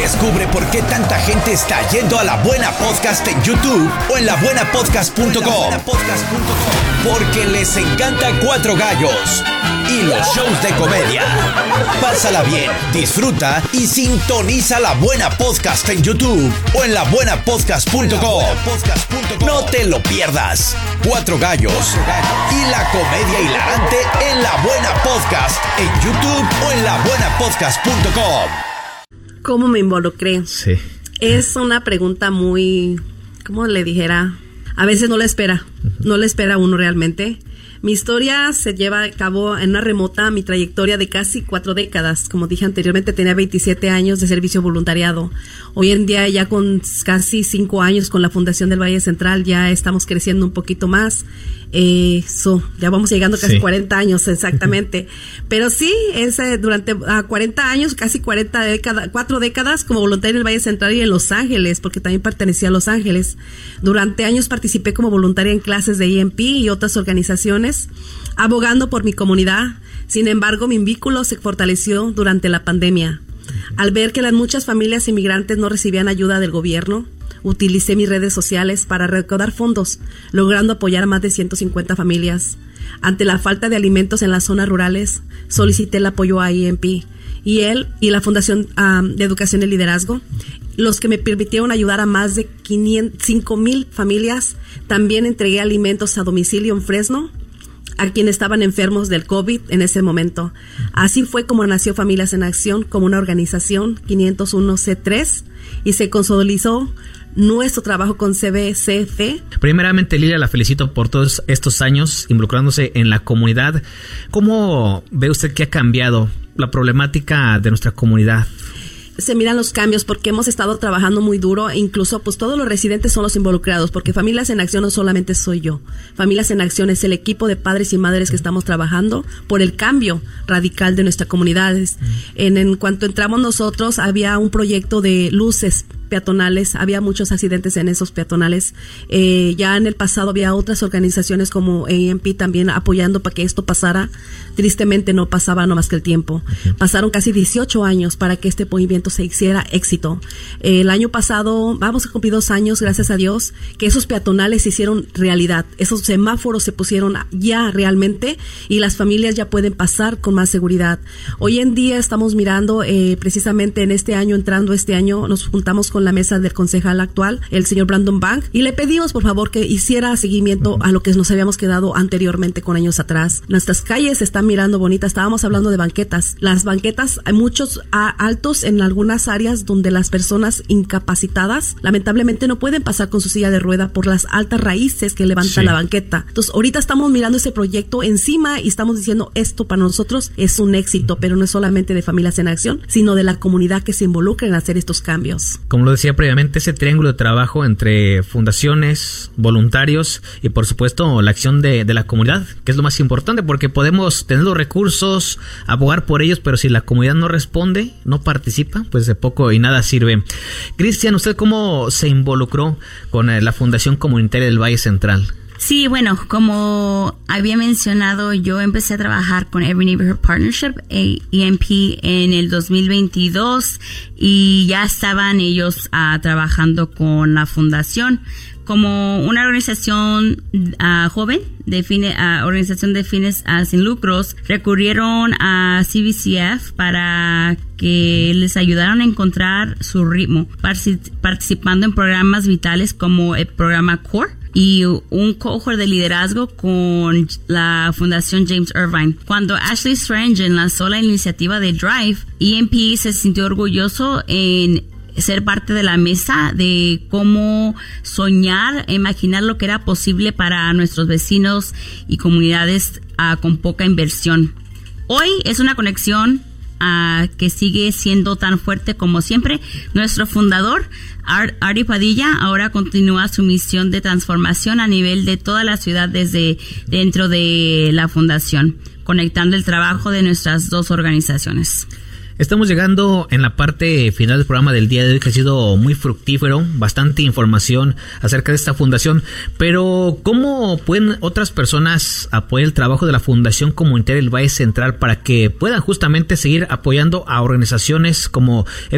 Descubre por qué tanta gente está yendo a La Buena Podcast en YouTube o en labuenapodcast.com. Porque les encanta Cuatro Gallos y los shows de comedia. Pásala bien, disfruta y sintoniza La Buena Podcast en YouTube o en labuenapodcast.com. No te lo pierdas. Cuatro Gallos y la comedia hilarante en La Buena Podcast en YouTube o en labuenapodcast.com. ¿Cómo me involucré? Sí. Es una pregunta muy, ¿cómo le dijera? A veces no la espera uno realmente. Mi historia se lleva a cabo en una remota, mi trayectoria de casi 4 décadas. Como dije anteriormente, tenía 27 años de servicio voluntariado. Hoy en día, ya con casi 5 años con la Fundación del Valle Central, ya estamos creciendo un poquito más. Ya vamos llegando casi 40 años exactamente. Pero sí, durante 40 años, casi 4 décadas como voluntaria en el Valle Central y en Los Ángeles, porque también pertenecía a Los Ángeles. Durante años participé como voluntaria en clases de EMP y otras organizaciones, abogando por mi comunidad. Sin embargo, mi vínculo se fortaleció durante la pandemia. Al ver que las muchas familias inmigrantes no recibían ayuda del gobierno, utilicé mis redes sociales para recaudar fondos, logrando apoyar a más de 150 familias. Ante la falta de alimentos en las zonas rurales, solicité el apoyo a EMP y la Fundación de Educación y Liderazgo, los que me permitieron ayudar a más de 5,000 familias. También entregué alimentos a domicilio en Fresno a quienes estaban enfermos del COVID en ese momento. Así fue como nació Familias en Acción como una organización 501c3 y se consolidó nuestro trabajo con CBCF. Primeramente, Lilia, la felicito por todos estos años involucrándose en la comunidad. ¿Cómo ve usted que ha cambiado la problemática de nuestra comunidad? Se miran los cambios porque hemos estado trabajando muy duro e incluso pues todos los residentes son los involucrados, porque Familias en Acción no solamente soy yo. Familias en Acción es el equipo de padres y madres que estamos trabajando por el cambio radical de nuestras comunidades. En cuanto entramos nosotros, había un proyecto de luces peatonales, había muchos accidentes en esos peatonales. Ya en el pasado había otras organizaciones como EMP también apoyando para que esto pasara. Tristemente no pasaba no más que el tiempo. Pasaron casi 18 años para que este movimiento se hiciera éxito. El año pasado, vamos a cumplir 2 años, gracias a Dios, que esos peatonales se hicieron realidad. Esos semáforos se pusieron ya realmente y las familias ya pueden pasar con más seguridad. Hoy en día estamos mirando, precisamente en este año, entrando este año, nos juntamos con la mesa del concejal actual, el señor Brandon Bank, y le pedimos por favor que hiciera seguimiento a lo que nos habíamos quedado anteriormente con años atrás. Nuestras calles se están mirando bonitas. Estábamos hablando de banquetas. Las banquetas, hay muchos altos en algunas áreas donde las personas incapacitadas lamentablemente no pueden pasar con su silla de rueda por las altas raíces que levantan la banqueta. Entonces ahorita estamos mirando ese proyecto encima y estamos diciendo esto para nosotros es un éxito, pero no es solamente de Familias en Acción, sino de la comunidad que se involucra en hacer estos cambios. Como lo decía previamente, ese triángulo de trabajo entre fundaciones, voluntarios y por supuesto la acción de la comunidad, que es lo más importante, porque podemos tener los recursos, abogar por ellos, pero si la comunidad no responde, no participa, pues de poco y nada sirve. Cristian, ¿usted cómo se involucró con la Fundación Comunitaria del Valle Central? Sí, bueno, como había mencionado, yo empecé a trabajar con Every Neighborhood Partnership, EMP, en el 2022 y ya estaban ellos trabajando con la fundación. Como una organización joven, organización de fines sin lucros, recurrieron a CBCF para que les ayudaran a encontrar su ritmo, participando en programas vitales como el programa CORE y un cohort de liderazgo con la Fundación James Irvine. Cuando Ashley Strange lanzó la iniciativa de Drive, EMP se sintió orgulloso en ser parte de la mesa de cómo soñar, imaginar lo que era posible para nuestros vecinos y comunidades con poca inversión. Hoy es una conexión que sigue siendo tan fuerte como siempre. Nuestro fundador, Artie Padilla, ahora continúa su misión de transformación a nivel de toda la ciudad desde dentro de la fundación, conectando el trabajo de nuestras dos organizaciones. Estamos llegando en la parte final del programa del día de hoy, que ha sido muy fructífero, bastante información acerca de esta fundación, pero ¿cómo pueden otras personas apoyar el trabajo de la Fundación Comunitaria del Valle Central para que puedan justamente seguir apoyando a organizaciones como